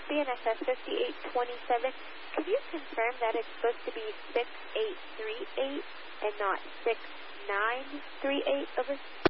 BNSF 5827, could you confirm that it's supposed to be 6838 and not 6938? Over.